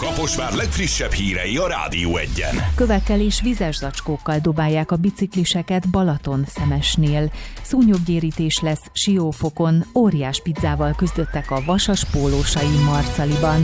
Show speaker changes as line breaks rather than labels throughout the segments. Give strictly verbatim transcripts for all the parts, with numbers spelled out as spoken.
Kaposvár legfrissebb hírei a Rádió Egyen.
Kövekkel és vizes zacskókkal dobálják a bicikliseket Balaton-Szemesnél. Szúnyoggyérítés lesz Siófokon, óriás pizzával küzdöttek a vasas pólósai Marcaliban.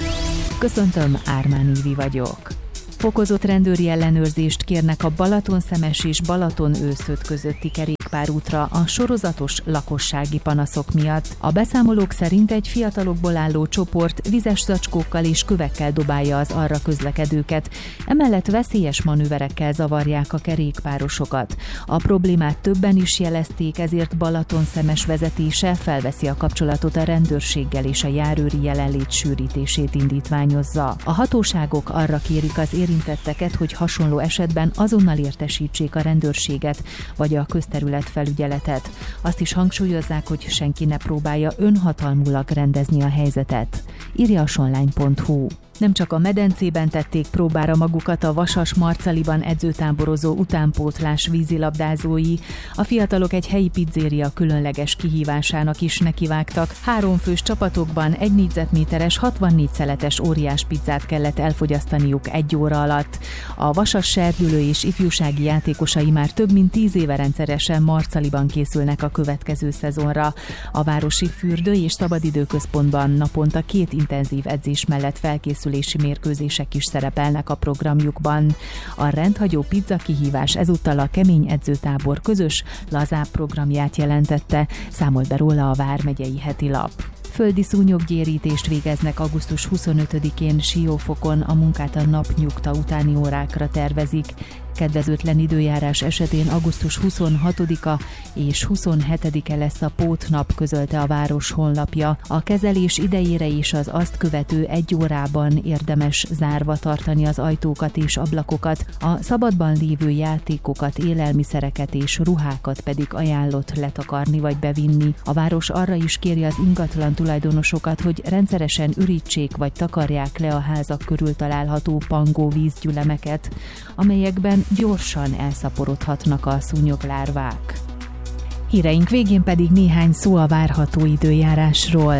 Köszöntöm, Ármán Ívi vagyok. Fokozott rendőri ellenőrzést kérnek a Balaton-Szemes és Balaton-Őszöd közötti kerékpárútra a sorozatos lakossági panaszok miatt. A beszámolók szerint egy fiatalokból álló csoport vizes zacskókkal és kövekkel dobálja az arra közlekedőket, emellett veszélyes manőverekkel zavarják a kerékpárosokat. A problémát többen is jelezték, ezért Balaton-Szemes vezetése felveszi a kapcsolatot a rendőrséggel és a járőri jelenlét sűrítését indítványozza. A hatóságok arra kérik az érintetteket, hogy hasonló esetben azonnal értesítsék a rendőrséget vagy a közterületfelügyeletet. Azt is hangsúlyozzák, hogy senki ne próbálja önhatalmulag rendezni a helyzetet. Írja a sonline pont hu. Nem csak a medencében tették próbára magukat a Vasas Marcaliban edzőtáborozó utánpótlás vízilabdázói. A fiatalok egy helyi pizzéria különleges kihívásának is nekivágtak. Háromfős csapatokban egy négyzetméteres, hatvannégy szeletes óriás pizzát kellett elfogyasztaniuk egy óra alatt. A Vasas serdülő és ifjúsági játékosai már több mint tíz éve rendszeresen Marcaliban készülnek a következő szezonra. A városi fürdő- és szabadidőközpontban naponta két intenzív edzés mellett felkészül mérkőzések is szerepelnek a programjukban. A rendhagyó pizza kihívás ezúttal a kemény edzőtábor közös, lazább programját jelentette, számolt be róla a vármegyei heti lap. Földi szúnyoggyérítést végeznek augusztus huszonötödikén Siófokon, a munkát a napnyugta utáni órákra tervezik. Kedvezőtlen időjárás esetén augusztus huszonhatodika és huszonhetedike lesz a pótnap, közölte a város honlapja. A kezelés idejére és az azt követő egy órában érdemes zárva tartani az ajtókat és ablakokat, a szabadban lévő játékokat, élelmiszereket és ruhákat pedig ajánlott letakarni vagy bevinni. A város arra is kéri az ingatlan tulajdonosokat, hogy rendszeresen ürítsék vagy takarják le a házak körül található pangó vízgyülemeket, amelyekben gyorsan elszaporodhatnak a szúnyoglárvák. Híreink végén pedig néhány szó a várható időjárásról.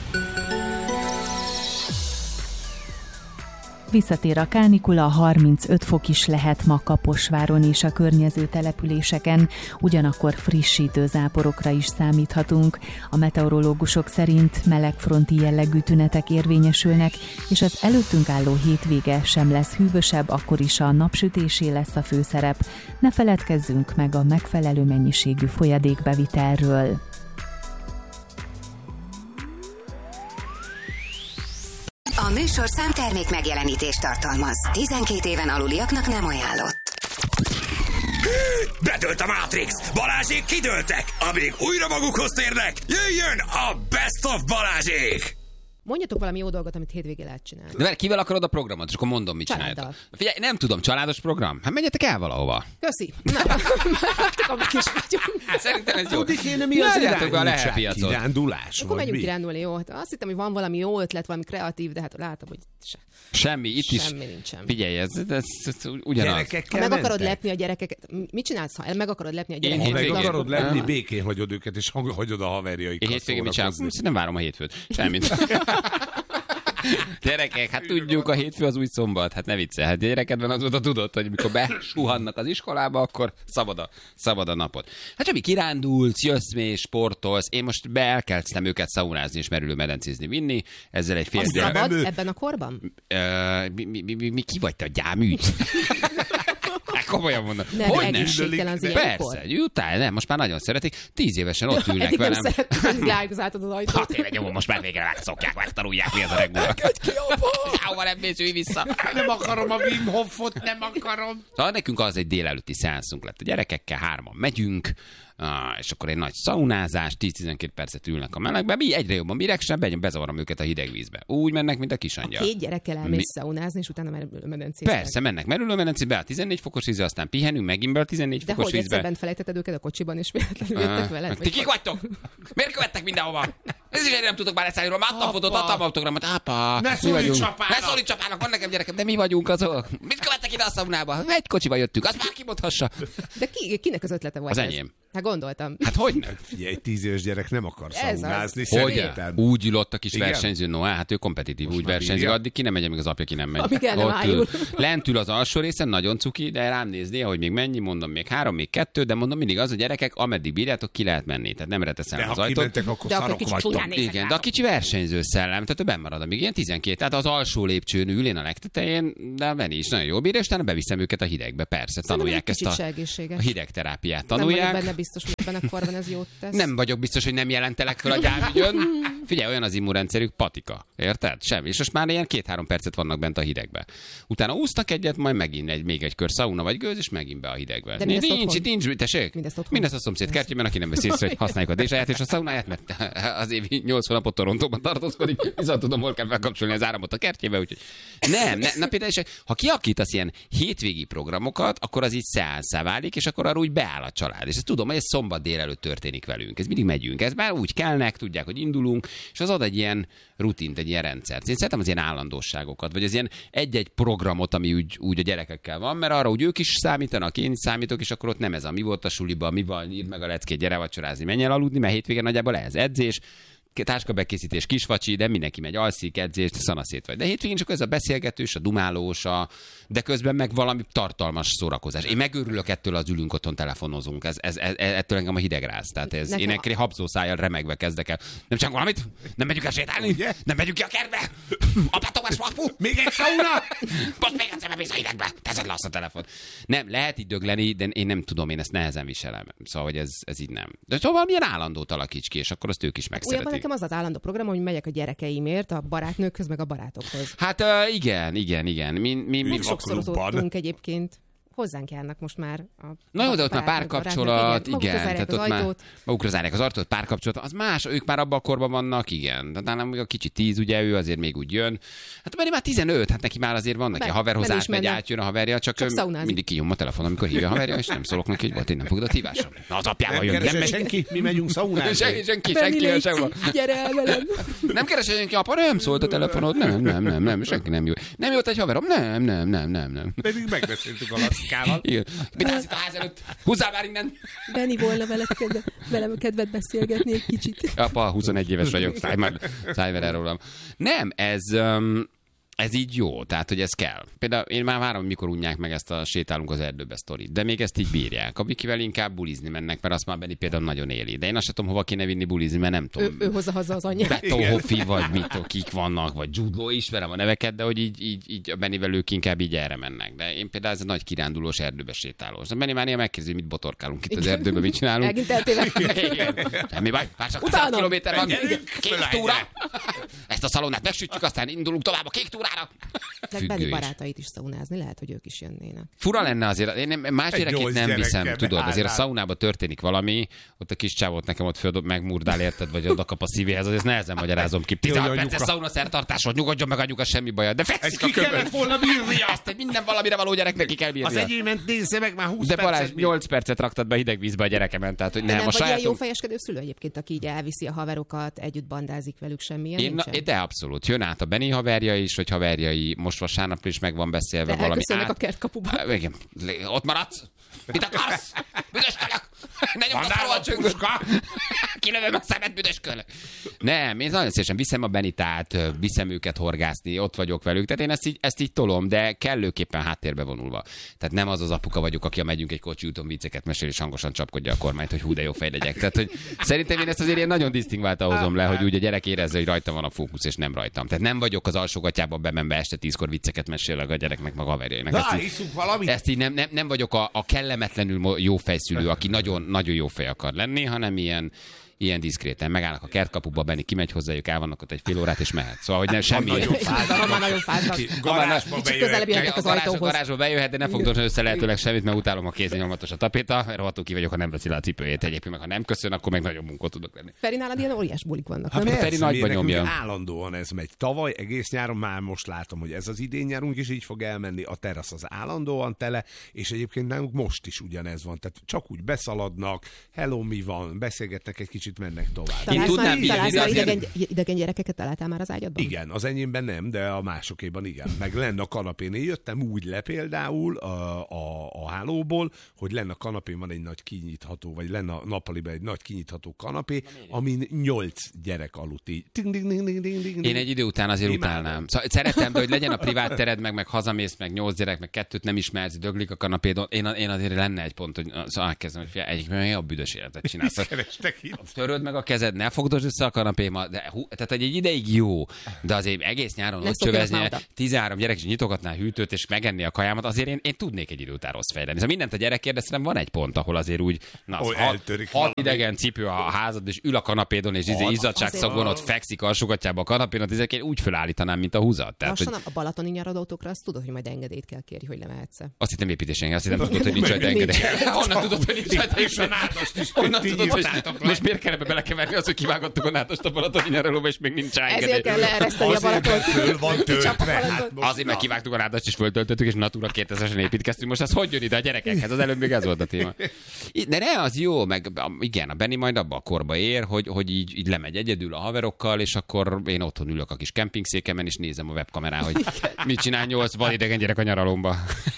Visszatér a kánikula, harmincöt fok is lehet ma Kaposváron és a környező településeken, ugyanakkor frissítő záporokra is számíthatunk. A meteorológusok szerint melegfronti jellegű tünetek érvényesülnek, és az előttünk álló hétvége sem lesz hűvösebb, akkor is a napsütésé lesz a főszerep. Ne feledkezzünk meg a megfelelő mennyiségű folyadékbevitelről.
A műsorszám termék megjelenítést tartalmaz. tizenkét éven aluliaknak nem ajánlott.
Bedőlt a Matrix! Balázsék kidőltek! Amíg újra magukhoz térnek, jöjjön a Best of Balázsék!
Mondjatok valami jó dolgot, amit hétvégén lehet csinálni.
De mert kivel akarod a programot, és akkor mondom, mit csináljátok. Figyelj, nem tudom, családos program? Hát menjetek el valahova.
Köszi. Na, láttuk, is vagyunk.
Hát szerintem ez jó.
Tudni kéne, mi az
irányultság,
kirándulás?
Akkor menjünk kirándulni, jó. Azt hittem, hogy van valami jó ötlet, valami kreatív, de hát látom, hogy se.
Semmi, itt is.
Semmi nincsen.
Figyelj, ez, ez, ez, ez ugyanaz.
Ha meg akarod lepni a gyerekeket, mit csinálsz, ha meg akarod lepni a gyerekeket?
Ha meg akarod lepni, békén hagyod őket, és hagyod a haverjaikat.
Én hétvégén mit csinálok? Nem várom a hétfőt. Semmit. Gyerekek, hát tudjuk, a hétfő az új szombat, hát ne viccelj, hát gyerekedben azóta tudod, hogy mikor besuhannak az iskolába, akkor szabad a, szabad a napot. Hát semmi, kirándulsz, jössz mély, sportolsz, én most be elkeltem őket szaunázni és merülőmedencézni vinni, ezzel egy fél...
Az szabad ebben a korban?
Uh, mi, mi, mi, mi, mi ki vagy te, a gyámügy? Komolyan mondom.
Nem,
hogy
egészségtelen az
persze, utál, nem, most már nagyon szeretik. Tíz évesen ott ülnek
eddig
velem.
Eddig nem szeretik, lájgozáltad az ajtót.
Hat éve nyomom, most már végre megszokják, megtanulják, mi az a regula. Jával nem mész, ülj vissza.
Nem akarom a Wim Hofot, nem akarom.
Szóval nekünk az egy délelőtti szeánszunk lett. A gyerekekkel hárman megyünk, Ah, és akkor egy nagy szaunázás, tíz-tizenkét percet ülnek a melegben, mi egyre jobban miregsebb, bezavarom őket a hideg vízbe. Úgy mennek, mint a kisangyal.
A két gyerekkel elmész Mi... szaunázni, és utána merülőmedencézni.
Persze, mennek merülőmedencébe a tizennégy fokos vízbe, aztán pihenünk megint be a tizennégy
De
fokos
hogy
vízbe.
egyszer bent felejtetted őket a kocsiban, és véletlenül jöttek veled?
Ti kik vagytok? Miért követtek mindenhova? Ezért nem tudok már leszállni, adtam fotót, adtam autogramot. Apa,
ne szólíts apának!
Ne szólíts apának, van nekem gyerekem, de mi vagyunk azok. Mit követtek ide a szaunába? Egy kocsival jöttünk, azt már kimondhassa.
De ki, kinek az ötlete volt?
Az
ez?
enyém.
Hát gondoltam.
Hát hogy nem?
Figyelj, egy tíz éves gyerek nem akar
Ez
szaunázni,
Hogy?
szerintem.
Úgy ülott a kis
Igen?
versenyző, no, hát ő kompetitív,
Most
úgy
már
versenyzik,
bírja?
addig ki nem megy, amíg az apja ki nem megy.
Amíg el nem
Ott
ájul.
ül. Lent ül az alsó részen, nagyon cuki, de rám néz néha, hogy még mennyi, mondom, még három, még kettő, de mondom mindig az, a gyerekek, ameddig bírjátok, ki lehet menni. Tehát nem reteszem
De
az
ha
ajtót.
kimentek, akkor
De akkor
szarok
kicsit
vagytok.
csúnyán nézek
Igen,
rá.
de a kicsi versenyző szellem, tehát ő benn marad, amíg ilyen tizenkét, tehát az alsó lépcsőn ül, én a legtetején, de a Benni is nagyon jól bírja, és utána beviszem őket a hidegbe, persze, tanulják
Szerintem
ezt
egy
a,
kicsit segítséges.
a hidegterápiát,
Nem
tanulják.
vagyok benne biztos, hogy ebben a korban ez jót tesz.
Nem vagyok biztos, hogy nem jelentelek fel a gyámügyön. Figyelj, olyan az immunrendszerük, patika. Érted? Semmi. És most már ilyen két-három percet vannak bent a hidegbe. Utána úsznak egyet, majd megint egy, még egy kör szauna vagy gőz, és megint be a hidegbe.
De mindezt
nincs,
otthon?
nincs, nincs, tessék?
Mindezt otthon?
Mindezt a szomszéd kertjében, aki nem veszi észre, hogy használjuk a dézsáját és a szaunáját, mert az évi nyolc hónapot Torontóban tartózkodik, viszont tudom, hol kell felkapcsolni az áramot a kertjébe, úgyhogy nem, ne, na például, és ha kiakítasz ilyen hétvégi programokat, akkor az így szeánszá válik, és akkor arra úgy beáll a család. És ezt tudom, hogy ez szombat délelőtt történik velünk. Ez mindig megyünk. Ez már úgy kelnek, tudják, hogy indulunk, és az ad egy ilyen rutint, egy ilyen rendszert. Én szeretem az ilyen állandóságokat, vagy az ilyen egy-egy programot, ami úgy, úgy a gyerekekkel van, mert arra úgy ők is számítanak, én is számítok, és akkor ott nem ez a mi volt a suliba, mi van, írd meg a leckét, gyere vacsorázni, menj el aludni, mert hétvégén nagyjából ez edzés, táskabegkészítés, kisvacsi, de mindenki megy, alszik, edzést, szanaszét vagy. De hétvégén csak ez a beszélgetős, a dumálós, a... de közben meg valami tartalmas szórakozás. Én megőrülök ettől, az ülünk otthon, telefonozunk. Ez, ez, ez, ettől engem a hideg ráz. Tehát ez,
Nekem
én ekkor habzószájjal remegve kezdek el. Nem csak valamit? Nem megyünk el sétálni?
Ugye?
Nem megyünk ki a kertbe? Apa Tomás Mapu?
Még egy szauna?
Most még egyszer bemész a hidegbe. Teszed le azt a telefon. Nem, lehet így dögleni, de én nem tudom, én ezt nehezen viselem. Szóval, hogy ez, ez így nem. De szóval milyen állandót alakíts ki, és akkor azt ők is
Olyan
megszeretik.
nekem az az állandó program, hogy megyek a gyerekeimért, a barátnőkhöz, meg a barátokhoz.
Hát uh, igen, igen, igen. Mi, mi, mi,
Még
Sokszorozottunk egyébként. Hozzánk járnak most már a
Na jó, de ott már
barátnők,
párkapcsolat,
barátnők,
igen.
magukra zárják
Tehát
az
ott már
ajtót.
magukra zárják az ajtót, párkapcsolat, az más, ők már abban a korban vannak, igen. De nálam még a kicsi tíz, ugye ő azért még úgy jön. Hát Benni már tizenöt, hát neki már azért vannak,
Be-
a haverhoz
nem is
átmegy,
menne.
átjön a haverja, csak,
Csak
ő
szaunázik.
mindig kinyom a telefon, amikor hívja a haverja, és nem szólok neki, hogy volt, én nem fogod a hívásra. Na az apjával
Nem
jön, nem
keresel
megy.
senki? Mi megyünk szaunázni.
Senki, senki,
Benni,
senki,
légy
sehova.
szí- gyere el velem.
Nem keresel senki, apa, nem szólt a telefonod, nem, nem, nem, nem, senki nem jó. Nem jött egy haverom, nem, nem, nem, nem, nem.
Pedig megbeszéltük a Lackával.
Igen. Mit állsz itt a ház előtt? Húzzál már innen!
Benni volna veled kedve, velem kedvet beszélgetni egy kicsit.
Apa, huszonegy éves vagyok, szállj már, szállj már el rólam. Nem, ez, um, ez így jó, tehát, hogy ez kell. Például én már várom, mikor unják meg ezt a sétálunk az erdőbe sztorit, de még ezt így bírják. A Vikivel inkább bulizni mennek, mert azt már Benni például nagyon éli. De én azt sem tudom, hova kéne vinni bulizni, mert nem tudom.
Ő, ő hozza haza az anyját.
Beto Hoffi, vagy mit tudom, kik vannak, vagy Jude Law, ismerem a neveket, de hogy így, így, így a Bennivel ők inkább így erre mennek. De én például ez a nagy kirándulós erdőbe sétálós. De Benni már néha megkérdezi, mit botorkálunk itt az
Igen.
erdőbe, mit csinálunk.
Megint eltévedek.
Igen. Semmi baj, már csak
Utána.
száz kilométer van.
Gyerünk,
Kék
fölállj
túra.
le.
Ezt a szalonnát megsütjük, aztán indulunk tovább a kék túrára.
Meg Benni
Függő is.
barátait is szaunázni, lehet, hogy ők is jönnének.
Fura lenne azért, én nem- más
Egy
gyerekét
nyolc
nem
gyerekkel
viszem, tudod, azért a
beállnál.
szaunába történik valami, ott a kis csávót nekem ott föl megmurdál, érted, vagy oda kap a szívéhez, azért nehezen magyarázom ki. tizenhat
Jó,
perces
anyuka.
szauna szertartás volt, nyugodjon meg anyuka, semmi baja, de
Ezt
fekszik a
ki
köbön.
kellett volna bírnia.
Ezt egy minden valamire való gyereknek ki kell
Az
bírnia.
egyément nézze meg már húsz
De Balázs,
percet.
nyolc percet raktad be hideg vízbe a gyerekemen, tehát hogy
De
nem,
nem
a
vagy ilyen jó
sajátom...
fejeskedő szülő egyébként, aki így elviszi a haverokat, együtt bandázik velük, semmilyen
Én, na,
nincsen?
de abszolút. Jön át a Benni haverja is, vagy haverjai, most vasárnap is meg van beszélve
De
valami
elköszönnek
át.
a kertkapuba.
Há, igen. Lé- Ott maradsz? Mit akarsz? Büdöskölök! Ne nyomd a
Vandál
szarva a
a
csöngöt!
puska!
Kilövöm a szemet, büdöskölök! Nem, én nagyon szívesen viszem a Benitát, viszem őket horgászni, ott vagyok velük. Tehát én ezt így, ezt így tolom, de kellőképpen háttérbe vonulva. Tehát nem az az apuka vagyok, aki a megyünk egy kocsi úton vicceket mesél, és hangosan csapkodja a kormányt, hogy hú, de jó fej legyek. Tehát, hogy szerintem én ezt azért ilyen nagyon disztingváltan hozom le, hogy úgy a gyerek érezze, hogy rajta van a fókusz, és nem rajtam. Tehát nem vagyok az alsógatjában bemenve este tízkor vicceket mesélek a gyereknek, meg a haverjainak.
Na,
Ezt így-
hiszunk valamit.
ezt így nem, nem, nem vagyok a, a kellemetlenül mo- jó fejszülő, aki nagyon, nagyon jó fej akar lenni, hanem ilyen, ilyen diszkréten. Megállnak a kertkapuba, Benni kimegy hozzájuk, el vannak ott egy fél órát, és mehet. Szóval, hogy nem semmi.
Nagyon
Ha már nagyon fáznak.
Garázsba
Kicsit közelebb
bejöhetnek.
jöhetnek az
A garázsba,
ajtóhoz.
garázsba bejöhet, de ne fogdosson össze lehetőleg semmit, mert utálom, ha kézzel nyomatos a tapéta, rohadtul ki vagyok, ha nem veszi le a cipőjét egyébként, meg ha nem köszön, akkor meg nagyon munkot tudok lenni.
Feri, nálad ilyen óriás bulik vannak,
Hát
nem?
Feri
persze,
nagyban
mi nekünk
nyomja.
állandóan ez megy. Tavaly egész nyáron már most látom, hogy ez az idén nyárunk is így fog elmenni, a terasz az állandóan tele, és egyébként nálunk most is ugyanez van. Tehát csak úgy beszaladnak, hello, mi van, beszélgetnek egy kicsit kicsit mennek tovább.
Én tudnám
találsz már
azért...
idegen, idegen gyerekeket találtál már az ágyadban?
Igen, az enyémben nem, de a másokéban igen. Meg lenne a kanapén. Én jöttem úgy le például a, a, a hálóból, hogy lenne a kanapén van egy nagy kinyitható, vagy lenne a nappaliban egy nagy kinyitható kanapé, amin nyolc gyerek aludt így.
Én egy idő után azért utálnám. Szóval szeretem, de hogy legyen a privát tered, meg, meg hazamész, meg nyolc gyerek, meg kettőt nem ismersz, döglik a kanapédon. Én, én azért lenne egy pont, hogy szóval elkezdem, hogy egyik meg a büdös életet csinálsz. Töröd meg a kezed, ne fogdosd össze a kanapémat, de hú, tehát egy ideig jó, de azért egész nyáron ott csövezni, tizenhárom gyerek is nyitogatná a hűtőt, és megenni a kajámat, azért én, én tudnék egy idő után rossz fejleni. Szóval mindent a gyerekért, de szerintem van egy pont, ahol azért úgy, na, az hat, hat idegen cipő a házad, és ül a kanapédon, és izé izzadságszagon ott fekszik alsógatjába a kanapén, azért én úgy felállítanám, mint a húzat. Tehát,
hogy... a balatoni nyaradótokra azt tudod, hogy majd engedélyt kell kérni, hogy lemehetsz.
Azt hittem építésen, azt hittem tudod, hogy nincs rajta engedély. Honnan tudod, hogy nincs rajta engedély? Honnan tudod, hogy most miért kell ebbe belekeverni az, hogy kivágottuk a nátost a balatoni nyaralóba, és még nincs rá engedély.
Ezért kell leereszteni a Balatont.
Föl van töltve.
Azért, mert kivágtuk a nátost, és föltöltöttük, és Natura kétezresen építkeztünk. Most az hogy jön ide a gyerekekhez? Az előbb még ez volt a téma. De ne, az jó, meg igen, a Benni majd abba a korba ér, hogy, hogy így, így lemegy egyedül a haverokkal, és akkor én otthon ülök a kis kempingszékemen, és nézem a webkamerán, hogy mit csinál nyolc vadidegen gyerek a nyaralomba.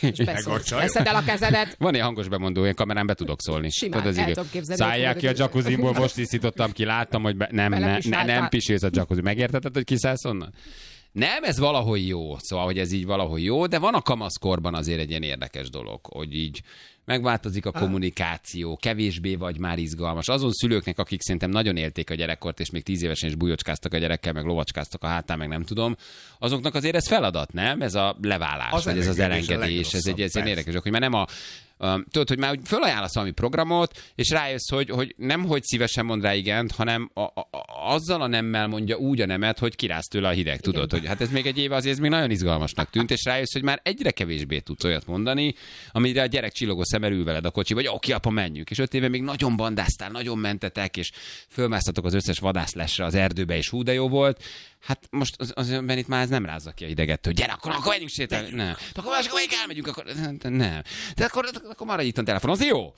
Veszed el a kezedet.
Van ilyen hangos bemondó, én kamerán be tudok szólni.
Simán, el tudom képzelni.
Szállják ki a jacuzzimból, most tisztítottam ki, láttam, hogy be, nem, ne, ne, nem pisélsz a jacuzzi. Megértetted, hogy kiszállsz onnan? Nem, ez valahogy jó, szóval, hogy ez így valahogy jó, de van a kamaszkorban azért egy ilyen érdekes dolog, hogy így megváltozik a kommunikáció, kevésbé vagy már izgalmas. Azon szülőknek, akik szerintem nagyon élték a gyerekkort, és még tíz évesen is bujocskáztak a gyerekkel, meg lovacskáztak a hátán, meg nem tudom, azoknak azért ez feladat, nem? Ez a leválás, az vagy ez az elengedés, ez egy, ez egy érdekes, hogy már nem a Um, tudod, hogy már fölajánlasz valami programot, és rájössz, hogy, hogy nem, hogy szívesen mond rá igent, hanem a, a, a, azzal a nemmel mondja úgy a nemet, hogy kirász tőle a hideg. Tudod, igen. Hogy hát ez még egy éve azért ez még nagyon izgalmasnak tűnt, és rájössz, hogy már egyre kevésbé tudsz olyat mondani, amire a gyerek csillogó szemmel ül veled a kocsi, vagy oké, apa, menjünk. És öt éve még nagyon bandáztál, nagyon mentetek, és fölmásztatok az összes vadászlesre az erdőbe, és hú, de jó volt. Hát most az, az itt már ez nem rázza ki a hideget, hogy gyere, akkor, akkor menjünk sétálni. Nem. De akkor máskor még elmegyünk, akkor nem. De akkor, akkor maradj itt a telefonon, az jó?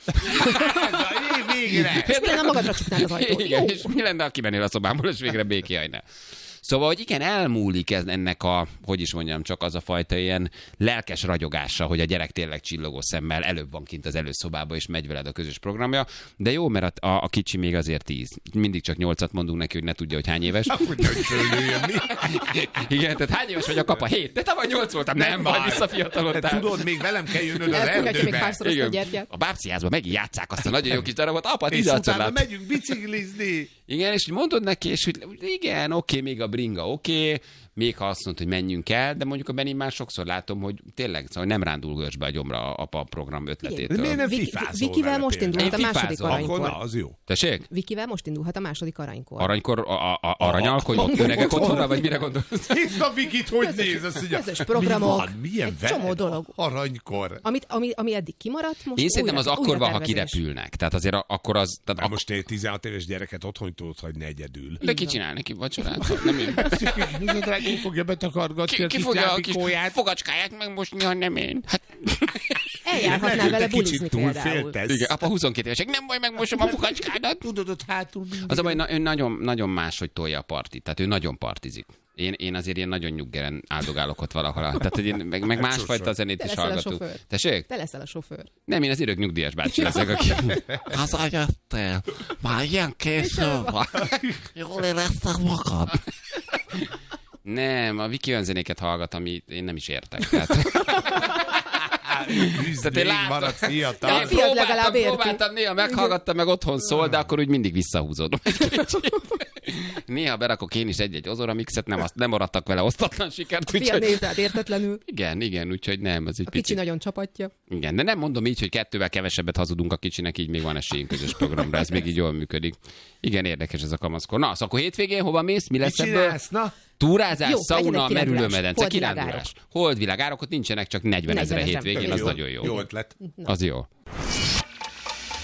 Végre! És mi lenne, magadra csuknád az ajtót?
Igen, és mi lenne, ha kimennél a szobámból, és végre békéhajnál? Szóval, hogy igen, elmúlik ez, ennek a, hogy is mondjam, csak az a fajta ilyen lelkes ragyogása, hogy a gyerek tényleg csillogó szemmel előbb van kint az előszobába, és megy veled a közös programja. De jó, mert a, a, a kicsi még azért tíz. Mindig csak nyolcat mondunk neki, hogy ne tudja, hogy hány éves.
Akkor nem fölnőjön mi.
Igen, tehát hány éves vagy a kapa? Hét. De tavaly nyolc voltam, nem, nem vagy visszafiatalodtál.
Tudod, még velem kell jönnöd az erdőbe.
Igen, a bábsziházban megint játsszák azt a nagyon jó kis darabot. Apa, tízadszor lát.
Megyünk biciklizni.
Igen, és mondod neki, és hogy igen, oké, még a bringa, oké, még ha azt mondod, hogy menjünk el, de mondjuk a Benni már sokszor látom, hogy tényleg szóval nem rándul görcsbe a gyomra a, a program ötletétől.
De miért nem fifázol
Vikivel most indulhat a második aranykor.
Akkor az jó.
Tessék?
Vikivel most indulhat a második aranykor.
Aranykor, a, a, a aranyalkony, ott öregek otthonra, vagy mire gondolsz?
Hisz a Vikit, hogy néz? Azt mondja,
közös programok,
mi van? Milyen
egy csomó dolog.
Aranykor.
Amit, ami, ami eddig kimaradt, most
én szerintem az
újra,
akkor van, ha
tervezés.
kirepülnek. Tehát azért akkor az... Tehát
ak- most egy tizenhat éves gyereket otthon tudod hagyni egyedül.
De ki csinál neki vacsorát? Nem én.
Ki fogja betakargatni
ki, ki fogja a kis fogacskáját megmosni, ha nem én? Hát...
Eljárhatnál vele bulizni például.
Igen, apa huszonkét évesek, nem baj, megmosom a fogacskádat.
Tudod, ott hátul.
Az a baj, na, ő nagyon, nagyon más, hogy tolja a partit. Tehát ő nagyon partizik. Én, én azért ilyen nagyon nyuggeren áldogálok ott valahol. Tehát, hogy én meg, meg másfajta zenét is hallgatunk. Tessék?
Te leszel a sofőr.
Nem, én az örök nyugdíjas bácsi leszek, aki... Hazajöttél. Már ilyen késő van. Jól érezted magad. Nem, a Viki olyan zenéket hallgat, amit én nem is értek. Tehát... Tehát én látom,
fiatal.
Én próbáltam, próbáltam, néha meghallgattam, meg otthon szól, de akkor úgy mindig visszahúzódom. Néha berakok én is egy-egy Ozora mixet, nem, azt, nem maradtak vele osztatlan sikert.
A fia néz rád értetlenül.
Igen, igen, úgyhogy nem. Az egy
a kicsi
picit...
nagyon csapatja.
Igen, de nem mondom így, hogy kettővel kevesebbet hazudunk a kicsinek, így még van esélyünk közös programra, ez még így jól működik. Igen, érdekes ez a kamaszkor. Na, szóval akkor hétvégén hova mész? Mi lesz ebből? Túrázás,
jó,
szauna, merülőmedence, kirándulás. Holdvilágárok, ott nincsenek, csak negyven ezre hétvégén, az nagyon jó.
Jó ötlet.
Az jó.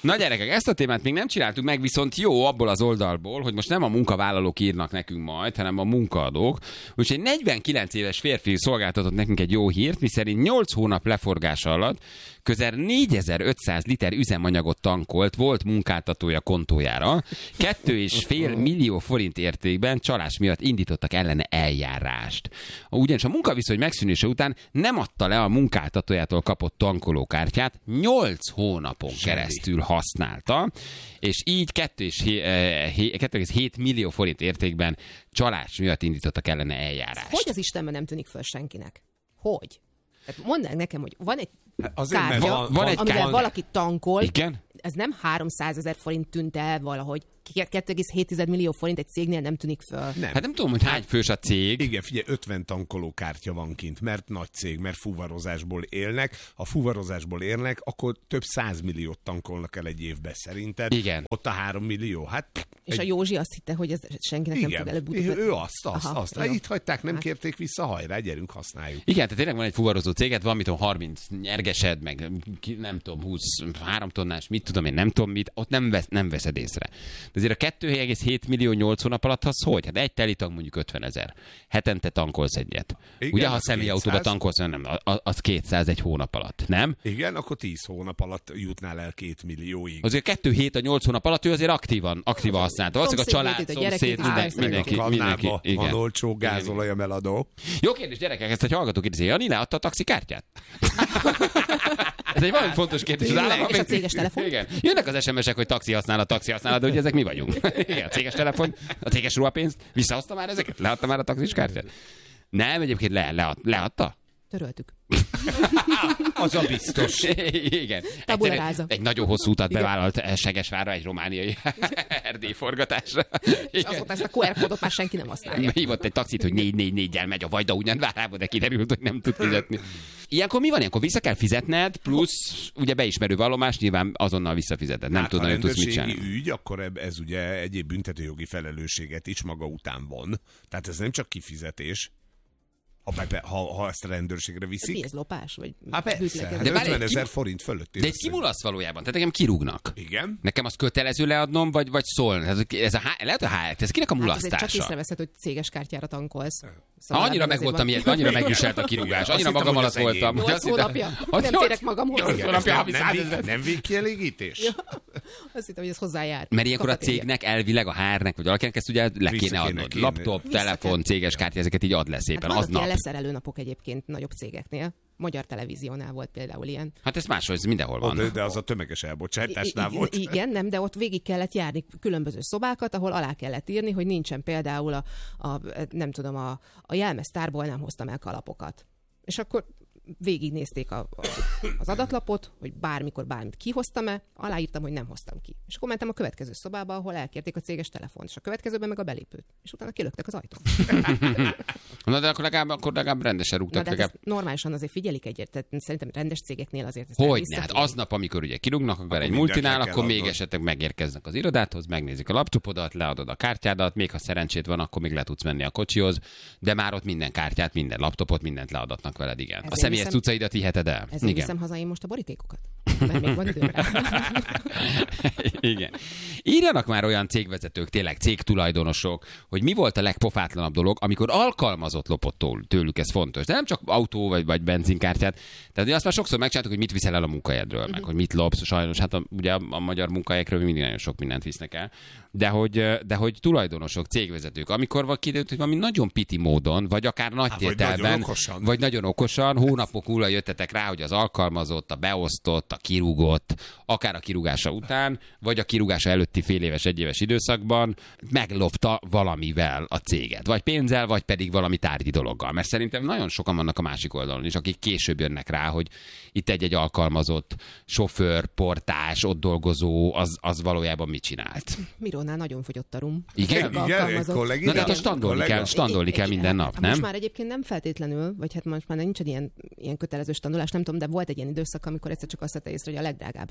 Na gyerekek, ezt a témát még nem csináltuk meg, viszont jó abból az oldalból, hogy most nem a munkavállalók írnak nekünk majd, hanem a munkaadók. Úgyhogy egy negyvenkilenc éves férfi szolgáltatott nekünk egy jó hírt, miszerint nyolc hónap leforgása alatt közel négyezer-ötszáz liter üzemanyagot tankolt volt munkáltatója kontójára. Kettő és fél millió forint értékben csalás miatt indítottak ellene eljárást. Ugyanis a munkaviszony megszűnése után nem adta le a munkáltatójától kapott tankolókártyát, nyolc hónapon keresztül használta, és így kettő egész hét millió forint értékben csalás miatt indítottak ellene eljárást.
Hogy az Istenben nem tűnik föl senkinek? Hogy? Tehát mondd meg nekem, hogy van egy
Azért,
kártya,
van, van egy
amivel
kártya.
valaki tankol,
Igen?
ez nem háromszázezer forint tűnt el valahogy. kettő egész hét millió forint egy cégnél nem tűnik föl.
Nem.
Hát nem tudom, hogy hány fős a cég.
Igen, figyelj, ötven tankolókártya van kint, mert nagy cég, mert fuvarozásból élnek. Ha fuvarozásból élnek, akkor több százmilliót tankolnak el egy évben szerinted.
Igen.
Ott a három millió, hát...
És
egy...
a Józsi azt hitte, hogy ez senkinek
Igen.
nem fog előbb
ő, ő azt, azt,
Aha,
azt.
jó.
Itt hagyták, nem
Hát.
kérték vissza, hajrá, gyerünk, használjuk.
Igen, tehát tényleg van egy fuvarozó céget, van mit tudom, harminc nyergesed, meg ki- nem tudom, huszonhárom tonnás, mit tudom én, nem tudom mit, ott nem, vesz, nem veszed észre. De azért a kettő egész hét millió nyolc hónap alatt az hogy? Hát egy telitag mondjuk ötvenezer. Hetente tankolsz egyet.
Igen,
Ugye, ha
az
személyautóba
kétszáz.
tankolsz, nem, a- az kétszáz egy hónap alatt, nem?
Igen, akkor tíz hónap alatt jutnál el két millióig.
Azért kettő hét a nyolc hónap alatt ő azért aktívan, aktívan használta. Valószínűleg a család,
Szomszédjét, a
szomszéd,
gyerekét
minden,
is
mindenki, mindenki.
Kannába van
Igen.
olcsó gázolaj a meladó.
Jó kérdés, gyerekek, ezt egy hallgató kérdezi, Jani leadta a taxikártyát? Ez egy valami fontos kérdés. Az állam,
És a céges telefon?
Igen. Jönnek az es em esek, hogy taxi használat, taxi használat, de ugye ezek mi vagyunk? Igen, a céges telefon, a céges ruhapénzt, visszahozta már ezeket? Leadta már a taxis kártyát? Nem, egyébként le, lead, leadta?
Töröltük.
Az a biztos.
Igen.
Tabula
Egyszer
rasa.
Egy nagyon hosszú utat bevállalt Segesvárra egy romániai erdély forgatásra.
És azóta ezt a kú er kódot már senki nem használja.
Hívott egy taxit, hogy négy négy négyel megy a Vajda Ugyanvárába, de kiderült, hogy nem tud fizetni. Ilyenkor mi van? Ilyenkor vissza kell fizetned, plusz ugye beismerő vallomás, nyilván azonnal visszafizeted. Nem
Hát,
tudod,
ha
hogy tudsz mit
rendőrségi
csinálni.
ügy, akkor eb- ez ugye egyéb büntetőjogi felelősséget is maga után von. Tehát ez nem csak kifizetés. Ha, be, ha, ha ezt a rendőrségre viszik.
Mi ez, lopás? Vagy
Hát persze,
bűnlekedés?
hát
De várj,
ötven ezer
ki-
forint fölött.
De egy kimulasz valójában, tehát engem kirúgnak.
Igen.
Nekem azt kötelező leadnom, vagy, vagy szólni. Ez, ez a, há- lehet a há- ez kinek a
Hát azért csak
mulasztása?
észreveszed, hogy céges kártyára tankolsz.
Szóval annyira
ebben
meg
azért
voltam
van.
ilyen, annyira megviselt a kirúgás, annyira
Azt
magam
hittem,
alatt
hogy az
voltam.
enyém.
hogy
Nyolc
azt hittem-
hónapja.
hogy
Nem
nyolc-
térek magamhoz.
nyolc
Igen,
hónapja,
ez
havi
nem, nem,
százezer.
vég, nem végkielégítés?
Azt hittem, hogy ez hozzájár.
Mert ilyenkor a
Kapat egyet.
cégnek elvileg a há er-nek, vagy valakinek ezt ugye le
Vissza
kéne
kéne
adnod.
kérni.
Laptop,
Vissza
telefon,
kell.
céges kártya, ezeket így ad le
Hát
szépen,
vannak
aznap.
ilyen leszerelő napok egyébként nagyobb cégeknél. Magyar Televíziónál volt például ilyen.
Hát ez máshol, ez mindenhol
Ó, de,
van.
de az a tömeges elbocsátásnál
I-
volt.
Igen, nem, de ott végig kellett járni különböző szobákat, ahol alá kellett írni, hogy nincsen például a, a nem tudom, a, a jelmeztárból nem hoztam el kalapokat. És akkor végignézték a, a, az adatlapot, hogy bármikor bármit kihoztam-e, aláírtam, hogy nem hoztam ki. És akkor mentem a következő szobába, ahol elkérték a céges telefont, és a következőben meg a belépőt. És utána kilöktek az ajtón.
Na de akkor legalább, akkor legalább rendesen
Na,
rúgtak.
de hát
legalább.
ezt normálisan azért figyelik egyet, tehát szerintem rendes cégeknél azért ezt
Hogy ne?
vissza
Hát
tudni.
aznap, amikor ugye kirúgnak, akkor egy
mindent
multinál,
le kell
akkor még
adnod.
esetleg megérkeznek az irodádhoz, megnézik a laptopodat, leadod a kártyádat, még ha szerencsét van, akkor még le tudsz menni a kocsihoz, de már ott minden kártyát, minden laptopot, mindent leadatnak veled, igen. A
Ezért
személyes
viszem-
cuccaidat viheted el.
Ezért
Igen.
viszem haza én most a borítékokat. Mert még van időm rá.
Igen. Írjanak már olyan cégvezetők, tényleg cégtulajdonosok, hogy mi volt a legpofátlanabb dolog, amikor alkalmazott lopott tól- tőlük, ez fontos. De nem csak autó vagy, vagy benzinkártyát. Tehát ugye azt már sokszor megcsináltuk, hogy mit viszel el a munkahelyedről, meg hogy mit lopsz. Sajnos, hát a, ugye a, a magyar munkahelyekről mindig nagyon sok mindent visznek el. De hogy, de hogy tulajdonosok, cégvezetők, amikor van kiderült, hogy valami nagyon piti módon, vagy akár nagy
Há, vagy
tételben,
nagyon okosan.
vagy nagyon okosan, hónapok múlva jöttetek rá, hogy az alkalmazott, a beosztott, a kirúgott, akár a kirúgása után, vagy a kirúgása előtti fél éves, egyéves időszakban meglopta valamivel a céget. Vagy pénzzel, vagy pedig valami tárgyi dologgal. Mert szerintem nagyon sokan vannak a másik oldalon is, akik később jönnek rá, hogy itt egy-egy alkalmazott sofőr, portás, ott dolgozó, az, az valójában mit csinált.
Mirónál nagyon fogyott a rum.
Igen?
Sok
Igen, egy
alkalmazott.
kollégi-
Na de hát
Igen.
a standolni
Kollega.
kell, standolni kell minden nap, nem?
Most már egyébként nem feltétlenül, vagy hát most már nincs egy ilyen, ilyen kötelező standolás, nem tudom, de volt egy ilyen időszak, amikor egyszer csak azt vette észre, hogy a legdrágább rum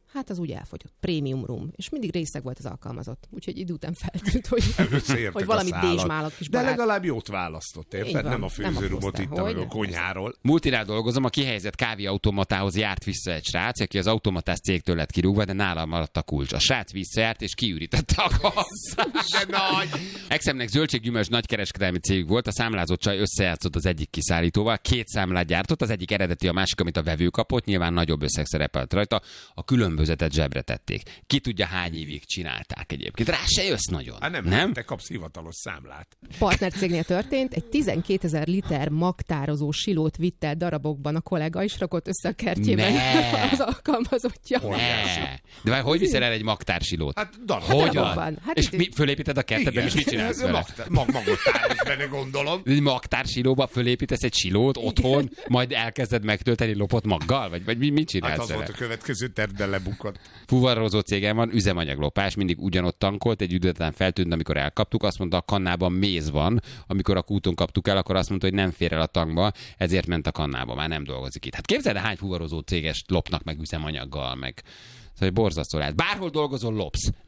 Hát az úgy elfogyott. Premium room. És mindig részeg volt az alkalmazott. Úgyhogy idő után feltűnt, hogy, hogy valami dézsmálak kis
De
barát.
legalább jót választott, érted? Nem a főzőrumot itt meg a konyháról.
Multinál dolgozom, a kihelyezett kávéautomatához járt vissza egy srác, aki az automatás cégtől lett kirúgva, de nála maradt a kulcs. A srác visszajárt és kiürítette a kasszát.
De nagy!
Exemnek zöldséggyümölcs nagykereskedelmi cégük volt, a számlázott csaj összejátszott az egyik kiszállítóval, két számlát gyártott, az egyik eredeti, a másik, amit a vevő kapott, nyilván nagyobb összeg szerepelt rajta, a különbözetet zsebre tették. Ki tudja, hány évig csinálták egyébként. Rá se jössz nagyon.
Hát nem,
nem?
Te kapsz hivatalos számlát.
Partnercégnél történt, egy tizenkétezer liter magtározó silót vitt el darabokban a kollega, és rakott össze a kertjében
Ne.
az alkalmazottja.
Ne. De vagy hogy viszel el egy magtársilót?
Hát darab.
Hogyan?
darabokban. Hát
és
itt-
mi, fölépíted a kertedben, és mit csinálsz vele?
Mag, mag, magot tárolsz benne, gondolom.
Egy magtársilóba fölépítesz egy silót otthon, majd elkezded megtölteni lopott maggal? Vagy, vagy mi, mit csinálsz
Hát az
vele?
volt a következő terv, de lebukott.
Fuvarozó cégem van, üzemanyaglopás, mindig ugyanott tankolt, egy idő után feltűnt, amikor elkaptuk, azt mondta, a kannában méz van, amikor a kúton kaptuk el, akkor azt mondta, hogy nem fér el a tankba, ezért ment a kannába, már nem dolgozik itt. Hát képzeld, hány fuvarozó cégest lopnak meg üzemanyaggal, meg szóval borzasztó lehet. Bárhol dolgozol, lopsz.